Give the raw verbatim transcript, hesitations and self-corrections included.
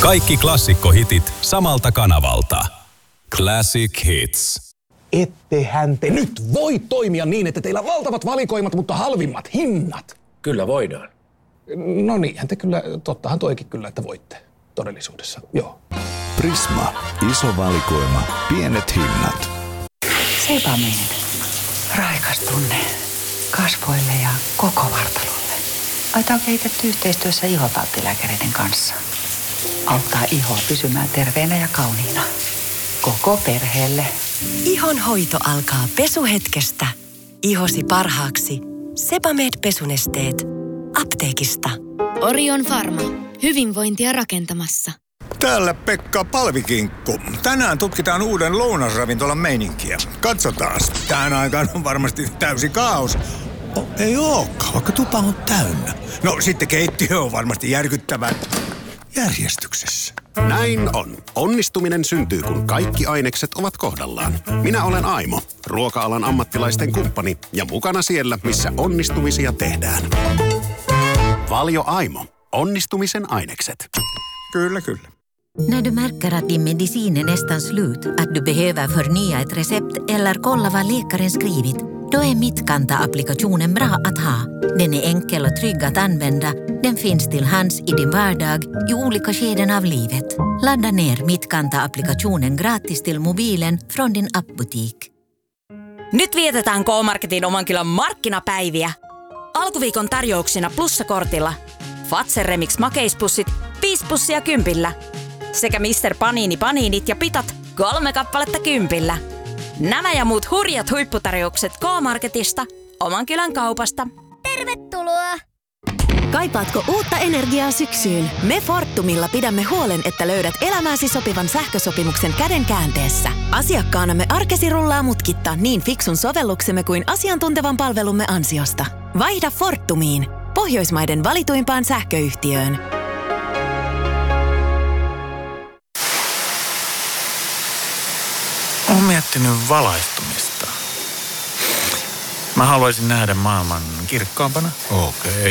Kaikki klassikkohitit samalta kanavalta. Classic Hits. Ettehän te nyt voi toimia niin, että teillä on valtavat valikoimat, mutta halvimmat hinnat. Kyllä voidaan. No niinhän te kyllä, tottahan toikin kyllä, että voitte todellisuudessa, joo. Prisma. Iso valikoima. Pienet hinnat. Sebamed. Raikas tunne. Kasvoille ja koko vartalolle. Aita on kehitetty yhteistyössä ihotalttilääkäreiden kanssa. Auttaa ihoa pysymään terveenä ja kauniina. Koko perheelle. Ihon hoito alkaa pesuhetkestä. Ihosi parhaaksi. Sebamed-pesunesteet. Apteekista. Orion Pharma. Hyvinvointia rakentamassa. Täällä Pekka Palvikinkku. Tänään tutkitaan uuden lounasravintolan meininkiä. Katsotaas. Tähän aikaan on varmasti täysi kaos. Oh, ei ookaan, vaikka tupa on täynnä. No sitten keittiö on varmasti järkyttävän järjestyksessä. Näin on. Onnistuminen syntyy, kun kaikki ainekset ovat kohdallaan. Minä olen Aimo, ruoka-alan ammattilaisten kumppani ja mukana siellä, missä onnistumisia tehdään. Valio Aimo. Onnistumisen ainekset. Kyllä, kyllä. När du märker att din medicin är nästan slut, att du behöver förnya ett recept eller kolla vad läkaren skrivit, då är Mittkanta-applikationen bra att ha. Den är enkel och trygg att använda. Den finns till hands i din vardag i olika skeden av livet. Ladda ner Mittkanta-applikationen gratis till mobilen från din appbutik. Nyt vietetään K-Marketin Omankylän markkinapäiviä. Alkuviikon tarjouksina plussakortilla. Fazer Remix makeispussit viisi pussia kympillä. Sekä mister Panini Paniinit ja pitat kolme kappaletta kympillä. Nämä ja muut hurjat huipputarjoukset K-Marketista, Omankylän kaupasta. Tervetuloa! Kaipaatko uutta energiaa syksyyn? Me Fortumilla pidämme huolen, että löydät elämääsi sopivan sähkösopimuksen käden käänteessä. Asiakkaanamme arkesi rullaa mutkitta niin fiksun sovelluksemme kuin asiantuntevan palvelumme ansiosta. Vaihda Fortumiin, Pohjoismaiden valituimpaan sähköyhtiöön. Olen miettinyt valaistumista. Mä haluaisin nähdä maailman kirkkaampana. Okei.